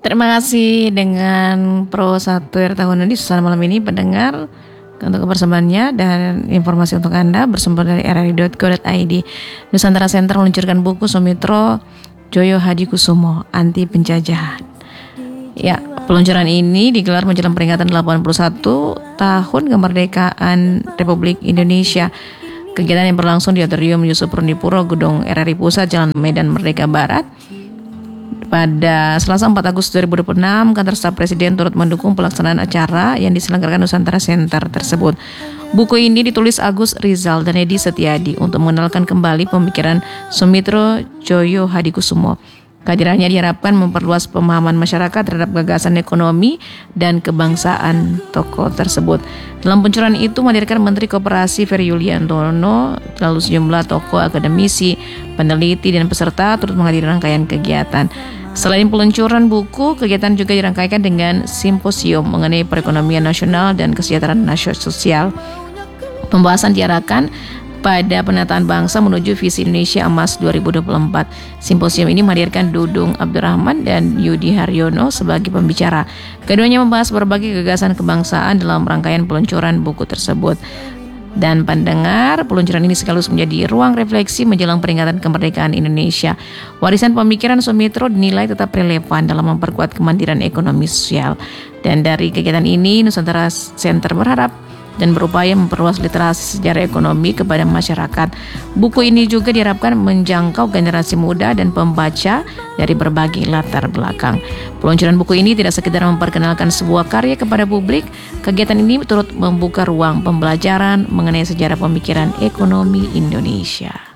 Terima kasih dengan Pro 1 RT Honudi suasana malam ini pendengar untuk kebersamaannya dan informasi untuk Anda bersumber dari rri.co.id. Nusantara Center meluncurkan buku Sumitro Joyo Hadikusumo Anti Penjajahan. Ya, peluncuran ini digelar menjelang peringatan 81 tahun kemerdekaan Republik Indonesia. Kegiatan yang berlangsung di Auditorium Yusuf Rundipuro, Gedung RRI Pusat, Jalan Medan Merdeka Barat. Pada Selasa 4 Agustus 2026, Kantor Staf Presiden turut mendukung pelaksanaan acara yang diselenggarakan Nusantara Center tersebut. Buku ini ditulis Agus Rizal dan Edi Setiadi untuk mengenalkan kembali pemikiran Sumitro Joyo Hadikusumo. Kehadirannya diharapkan memperluas pemahaman masyarakat terhadap gagasan ekonomi dan kebangsaan tokoh tersebut. Dalam peluncuran itu menghadirkan Menteri Koperasi Ferry Yuliantono, lalu sejumlah tokoh akademisi, peneliti, dan peserta turut menghadiri rangkaian kegiatan. Selain peluncuran buku, kegiatan juga dirangkaikan dengan simposium mengenai perekonomian nasional dan kesejahteraan sosial. Pembahasan diarahkan pada penataan bangsa menuju visi Indonesia Emas 2024. Simposium ini menghadirkan Dudung Abdurrahman dan Yudi Haryono sebagai pembicara. Keduanya membahas berbagai gagasan kebangsaan dalam rangkaian peluncuran buku tersebut. Dan pendengar, peluncuran ini sekaligus menjadi ruang refleksi menjelang peringatan kemerdekaan Indonesia. Warisan pemikiran Sumitro dinilai tetap relevan dalam memperkuat kemandirian ekonomi sosial. Dan dari kegiatan ini, Nusantara Center berharap dan berupaya memperluas literasi sejarah ekonomi kepada masyarakat. Buku ini juga diharapkan menjangkau generasi muda dan pembaca dari berbagai latar belakang. Peluncuran buku ini tidak sekedar memperkenalkan sebuah karya kepada publik, kegiatan ini turut membuka ruang pembelajaran mengenai sejarah pemikiran ekonomi Indonesia.